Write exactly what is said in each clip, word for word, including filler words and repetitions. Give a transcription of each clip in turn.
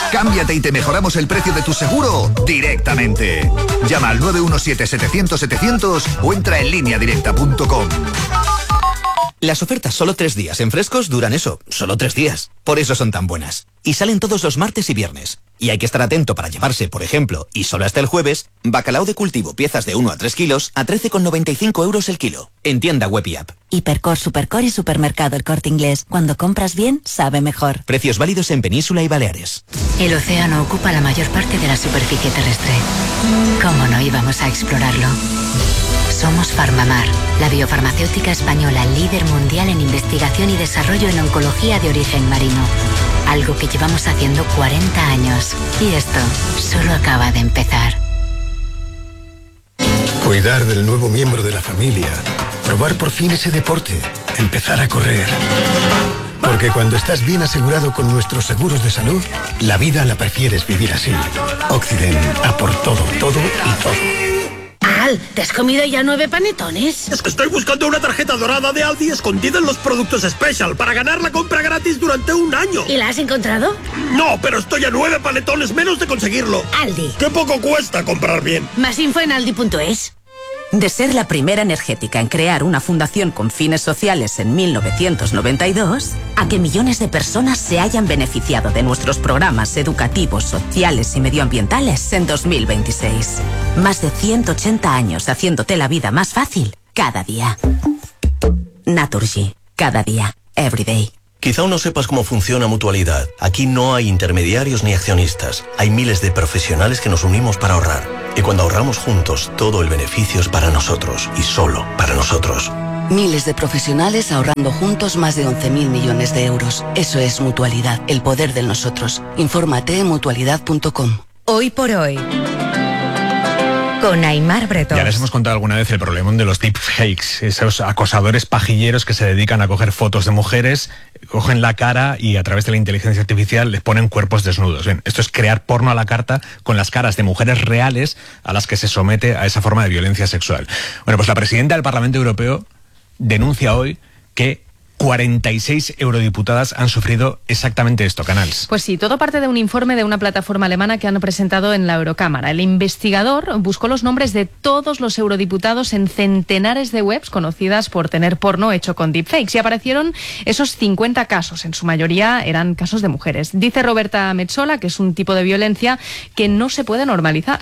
Cámbiate y te mejoramos el precio de tu seguro directamente. Llama al nueve uno siete, setecientos, setecientos o entra en línea directa punto com. Las ofertas solo tres días en Frescos duran eso, solo tres días. Por eso son tan buenas. Y salen todos los martes y viernes. Y hay que estar atento para llevarse, por ejemplo, y solo hasta el jueves, bacalao de cultivo piezas de uno a tres kilos a trece con noventa y cinco euros el kilo. En tienda web y app. Hipercor, Supercor y Supermercado El Corte Inglés. Cuando compras bien, sabe mejor. Precios válidos en Península y Baleares. El océano ocupa la mayor parte de la superficie terrestre. ¿Cómo no íbamos a explorarlo? Somos Farmamar, la biofarmacéutica española líder mundial en investigación y desarrollo en oncología de origen marino. Algo que llevamos haciendo cuarenta años. Y esto solo acaba de empezar. Cuidar del nuevo miembro de la familia. Probar por fin ese deporte. Empezar a correr. Porque cuando estás bien asegurado con nuestros seguros de salud, la vida la prefieres vivir así. Occident, a por todo, todo y todo. Al, ¿te has comido ya nueve panetones? Es que estoy buscando una tarjeta dorada de Aldi escondida en los productos Special para ganar la compra gratis durante un año. ¿Y la has encontrado? No, pero estoy a nueve panetones menos de conseguirlo. Aldi. ¡Qué poco cuesta comprar bien! Más info en aldi punto es. De ser la primera energética en crear una fundación con fines sociales en mil novecientos noventa y dos, a que millones de personas se hayan beneficiado de nuestros programas educativos, sociales y medioambientales en dos mil veintiséis. Más de ciento ochenta años haciéndote la vida más fácil cada día. Naturgy. Cada día. Every day. Quizá aún no sepas cómo funciona Mutualidad. Aquí no hay intermediarios ni accionistas. Hay miles de profesionales que nos unimos para ahorrar. Y cuando ahorramos juntos, todo el beneficio es para nosotros y solo para nosotros. Miles de profesionales ahorrando juntos más de once mil millones de euros. Eso es Mutualidad, el poder del nosotros. Infórmate en mutualidad punto com. Hoy por hoy, con Aimar Bretón. Ya les hemos contado alguna vez el problema de los deepfakes, esos acosadores pajilleros que se dedican a coger fotos de mujeres, cogen la cara y a través de la inteligencia artificial les ponen cuerpos desnudos. Bien, esto es crear porno a la carta con las caras de mujeres reales a las que se somete a esa forma de violencia sexual. Bueno, pues la presidenta del Parlamento Europeo denuncia hoy que cuarenta y seis eurodiputadas han sufrido exactamente esto, Canals. Pues sí, todo parte de un informe de una plataforma alemana que han presentado en la Eurocámara. El investigador buscó los nombres de todos los eurodiputados en centenares de webs conocidas por tener porno hecho con deepfakes y aparecieron esos cincuenta casos. En su mayoría eran casos de mujeres. Dice Roberta Metsola que es un tipo de violencia que no se puede normalizar.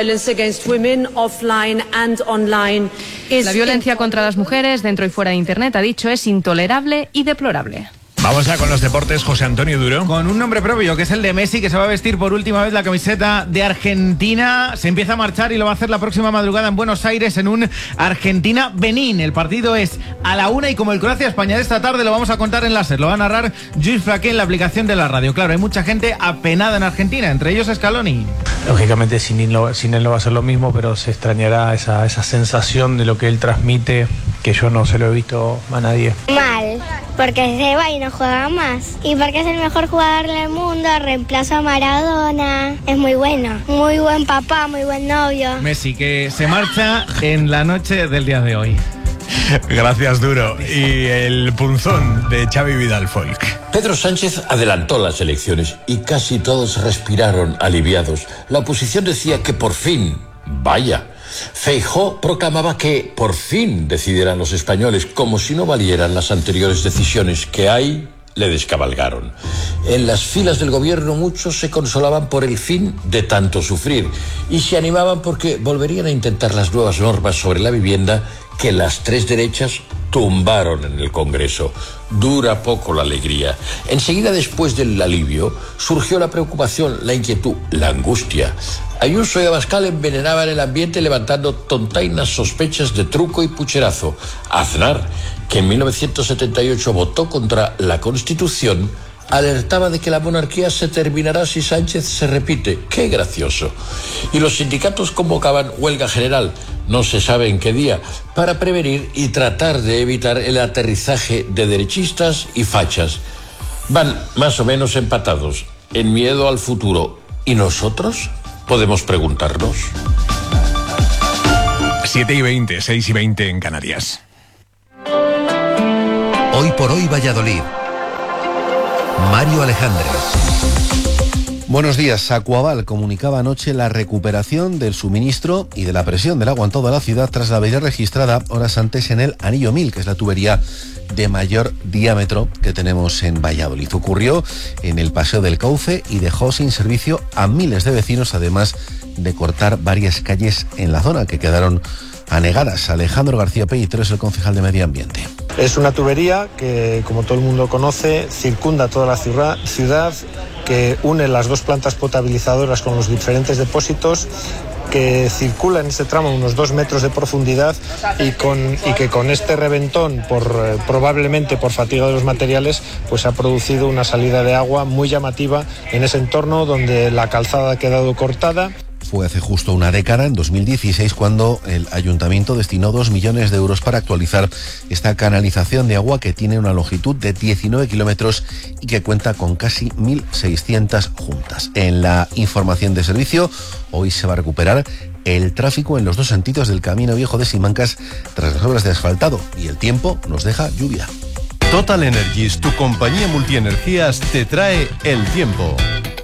La violencia contra las mujeres dentro y fuera de Internet, ha dicho, es intolerable y deplorable. Vamos ya con los deportes, José Antonio Duro. Con un nombre propio, que es el de Messi, que se va a vestir por última vez la camiseta de Argentina. Se empieza a marchar y lo va a hacer la próxima madrugada en Buenos Aires en un Argentina-Benín. El partido es a la una y como el Croacia-España de esta tarde lo vamos a contar en láser. Lo va a narrar Luis Fraqué en la aplicación de la radio. Claro, hay mucha gente apenada en Argentina, entre ellos Scaloni. Lógicamente sin él, no, sin él no va a ser lo mismo, pero se extrañará esa, esa sensación de lo que él transmite, que yo no se lo he visto a nadie. Mal, porque se va y no juega más. Y porque es el mejor jugador del mundo, reemplazo a Maradona. Es muy bueno, muy buen papá, muy buen novio. Messi, que se marcha en la noche del día de hoy. Gracias, Duro. Y el punzón de Xavi Vidal Folk. Pedro Sánchez adelantó las elecciones y casi todos respiraron aliviados. La oposición decía que por fin, vaya. Feijóo proclamaba que por fin decidirán los españoles, como si no valieran las anteriores decisiones que hay. Le descabalgaron. En las filas del gobierno muchos se consolaban por el fin de tanto sufrir y se animaban porque volverían a intentar las nuevas normas sobre la vivienda que las tres derechas tumbaron en el Congreso. Dura poco la alegría. Enseguida, después del alivio, surgió la preocupación, la inquietud, la angustia. Ayuso y Abascal envenenaban el ambiente levantando tontainas sospechas de truco y pucherazo. Aznar, que en mil novecientos setenta y ocho votó contra la Constitución, alertaba de que la monarquía se terminará si Sánchez se repite. ¡Qué gracioso! Y los sindicatos convocaban huelga general, no se sabe en qué día, para prevenir y tratar de evitar el aterrizaje de derechistas y fachas. Van más o menos empatados, en miedo al futuro. ¿Y nosotros? Podemos preguntarnos. siete y veinte, seis y veinte en Canarias. Hoy por hoy Valladolid. Mario Alejandre. Buenos días. Acuaval comunicaba anoche la recuperación del suministro y de la presión del agua en toda la ciudad tras la avería registrada horas antes en el Anillo mil, que es la tubería de mayor diámetro que tenemos en Valladolid. Ocurrió en el Paseo del Cauce y dejó sin servicio a miles de vecinos, además de cortar varias calles en la zona que quedaron anegadas. Alejandro García Pellitre es el concejal de Medio Ambiente. Es una tubería que, como todo el mundo conoce, circunda toda la ciudad, ciudad que une las dos plantas potabilizadoras con los diferentes depósitos, que circula en ese tramo unos dos metros de profundidad y, con, y que con este reventón, por, eh, probablemente por fatiga de los materiales, pues ha producido una salida de agua muy llamativa en ese entorno donde la calzada ha quedado cortada. Fue hace justo una década, en dos mil dieciséis, cuando el ayuntamiento destinó dos millones de euros para actualizar esta canalización de agua que tiene una longitud de diecinueve kilómetros y que cuenta con casi mil seiscientas juntas. En la información de servicio, hoy se va a recuperar el tráfico en los dos sentidos del Camino Viejo de Simancas tras las obras de asfaltado, y el tiempo nos deja lluvia. Total Energies, tu compañía multienergías, te trae el tiempo.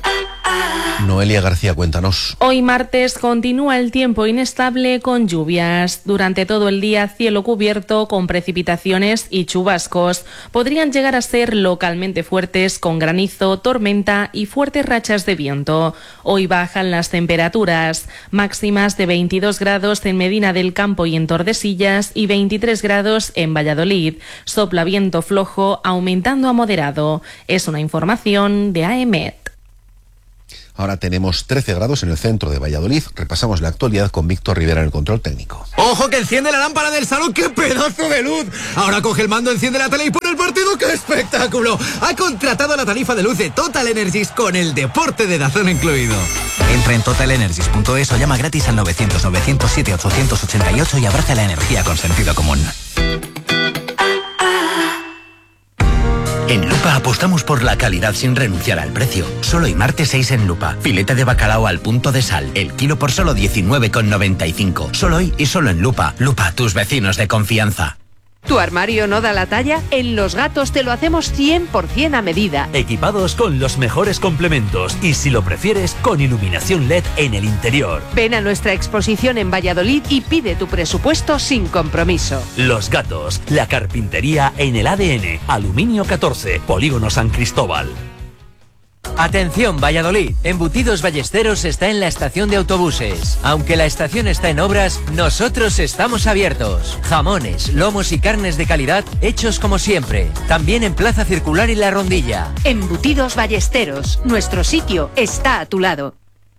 Noelia García, cuéntanos. Hoy martes continúa el tiempo inestable con lluvias. Durante todo el día cielo cubierto con precipitaciones y chubascos. Podrían llegar a ser localmente fuertes con granizo, tormenta y fuertes rachas de viento. Hoy bajan las temperaturas, máximas de veintidós grados en Medina del Campo y en Tordesillas y veintitrés grados en Valladolid. Sopla viento flojo aumentando a moderado. Es una información de A E M E T. Ahora tenemos trece grados en el centro de Valladolid. Repasamos la actualidad con Víctor Rivera en el control técnico. ¡Ojo que enciende la lámpara del salón! ¡Qué pedazo de luz! Ahora coge el mando, enciende la tele y pone el partido. ¡Qué espectáculo! Ha contratado la tarifa de luz de Total Energies con el deporte de Dazón incluido. Entra en total energies punto es o llama gratis al novecientos novecientos siete ochocientos ochenta y ocho y abraza la energía con sentido común. En Lupa apostamos por la calidad sin renunciar al precio. Solo hoy martes seis en Lupa. Filete de bacalao al punto de sal. El kilo por solo diecinueve con noventa y cinco. Solo hoy y solo en Lupa. Lupa, tus vecinos de confianza. ¿Tu armario no da la talla? En Los Gatos te lo hacemos cien por ciento a medida. Equipados con los mejores complementos y, si lo prefieres, con iluminación L E D en el interior. Ven a nuestra exposición en Valladolid y pide tu presupuesto sin compromiso. Los Gatos, la carpintería en el A D N. Aluminio catorce, Polígono San Cristóbal. Atención Valladolid, Embutidos Ballesteros está en la estación de autobuses. Aunque la estación está en obras, nosotros estamos abiertos. Jamones, lomos y carnes de calidad hechos como siempre. También en Plaza Circular y La Rondilla. Embutidos Ballesteros, nuestro sitio está a tu lado.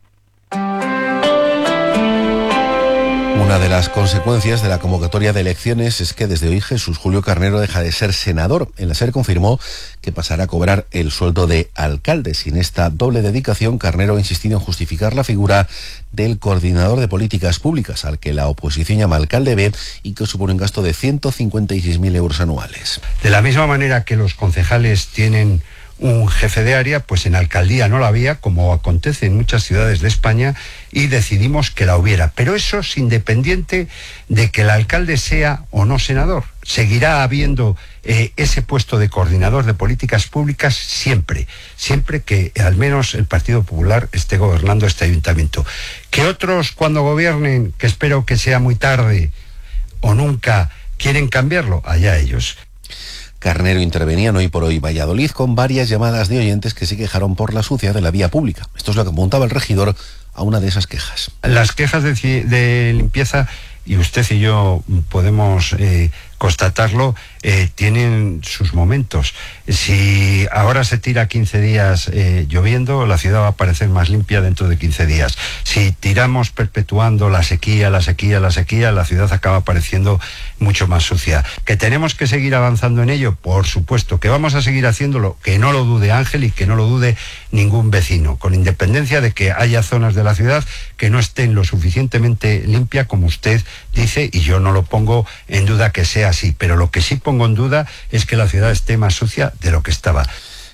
Una de las consecuencias de la convocatoria de elecciones es que desde hoy Jesús Julio Carnero deja de ser senador. En la SER confirmó que pasará a cobrar el sueldo de alcalde. Sin esta doble dedicación, Carnero ha insistido en justificar la figura del coordinador de políticas públicas, al que la oposición llama alcalde B y que supone un gasto de ciento cincuenta y seis mil euros anuales. De la misma manera que los concejales tienen un jefe de área, pues en alcaldía no la había, como acontece en muchas ciudades de España, y decidimos que la hubiera. Pero eso es independiente de que el alcalde sea o no senador. Seguirá habiendo eh, ese puesto de coordinador de políticas públicas siempre, siempre que al menos el Partido Popular esté gobernando este ayuntamiento. Que otros, cuando gobiernen, que espero que sea muy tarde o nunca, quieren cambiarlo, allá ellos. Carnero intervenía en Hoy por Hoy Valladolid con varias llamadas de oyentes que se quejaron por la suciedad de la vía pública. Esto es lo que apuntaba el regidor a una de esas quejas. Las quejas de, de limpieza, y usted y yo podemos eh, constatarlo, eh, tienen sus momentos. Si ahora se tira quince días eh, lloviendo, la ciudad va a parecer más limpia dentro de quince días. Si tiramos perpetuando la sequía, la sequía, la sequía, la ciudad acaba pareciendo mucho más sucia. ¿Que tenemos que seguir avanzando en ello? Por supuesto. ¿Que vamos a seguir haciéndolo? Que no lo dude Ángel y que no lo dude ningún vecino, con independencia de que haya zonas de la ciudad que no estén lo suficientemente limpia como usted dice, y yo no lo pongo en duda que sea así, pero lo que sí pongo en duda es que la ciudad esté más sucia de lo que estaba.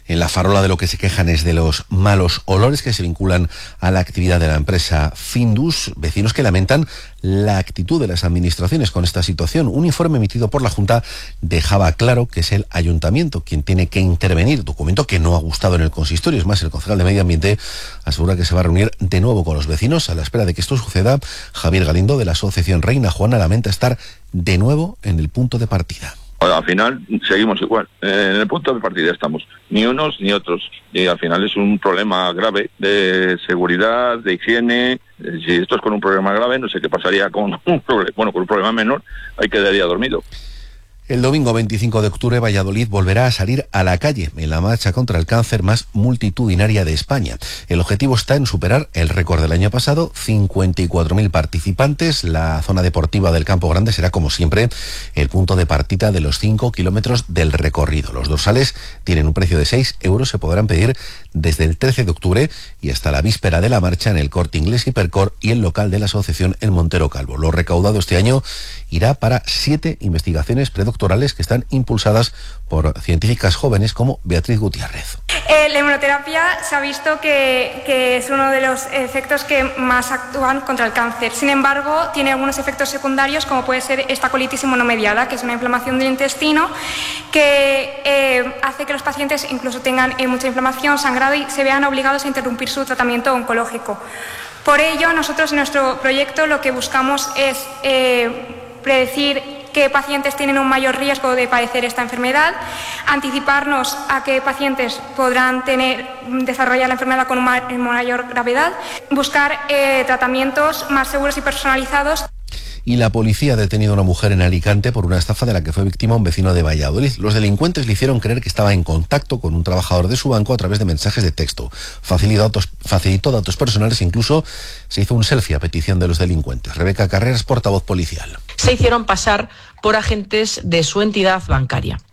En La Farola de lo que se quejan es de los malos olores que se vinculan a la actividad de la empresa Findus, vecinos que lamentan la actitud de las administraciones con esta situación. Un informe emitido por la Junta dejaba claro que es el Ayuntamiento quien tiene que intervenir, documento que no ha gustado en el consistorio. Es más, el concejal de Medio Ambiente asegura que se va a reunir de nuevo con los vecinos. A la espera de que esto suceda, Javier Galindo de la Asociación Reina Juana lamenta estar de nuevo en el punto de partida. Al final seguimos igual, en el punto de partida estamos, ni unos ni otros, y al final es un problema grave de seguridad, de higiene. Si esto es con un problema grave, no sé qué pasaría con un problema, bueno, con un problema menor, ahí quedaría dormido. El domingo veinticinco de octubre, Valladolid volverá a salir a la calle en la marcha contra el cáncer más multitudinaria de España. El objetivo está en superar el récord del año pasado, cincuenta y cuatro mil participantes. La zona deportiva del Campo Grande será, como siempre, el punto de partida de los cinco kilómetros del recorrido. Los dorsales tienen un precio de seis euros, se podrán pedir desde el trece de octubre y hasta la víspera de la marcha en el Corte Inglés Hipercor y el local de la asociación en Montero Calvo. Lo recaudado este año irá para siete investigaciones predoctorales que están impulsadas por científicas jóvenes como Beatriz Gutiérrez. Eh, la inmunoterapia se ha visto que, que es uno de los efectos que más actúan contra el cáncer. Sin embargo, tiene algunos efectos secundarios, como puede ser esta colitis inmunomediada, que es una inflamación del intestino que eh, hace que los pacientes incluso tengan eh, mucha inflamación, sangrado y se vean obligados a interrumpir su tratamiento oncológico. Por ello, nosotros en nuestro proyecto lo que buscamos es eh, predecir qué pacientes tienen un mayor riesgo de padecer esta enfermedad, anticiparnos a qué pacientes podrán tener, desarrollar la enfermedad con una mayor gravedad, buscar eh, tratamientos más seguros y personalizados. Y la policía ha detenido a una mujer en Alicante por una estafa de la que fue víctima un vecino de Valladolid. Los delincuentes le hicieron creer que estaba en contacto con un trabajador de su banco a través de mensajes de texto. Facilitó datos, facilitó datos personales e incluso se hizo un selfie a petición de los delincuentes. Rebeca Carreras, portavoz policial. Se hicieron pasar por agentes de su entidad bancaria.